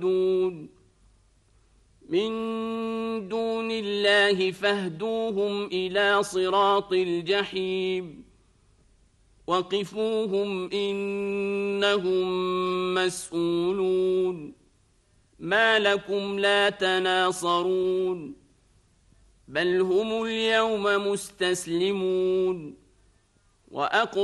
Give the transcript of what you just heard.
من دون الله فاهدوهم إلى صراط الجحيم وقفوهم إنهم مسؤولون ما لكم لا تناصرون بل هم اليوم مستسلمون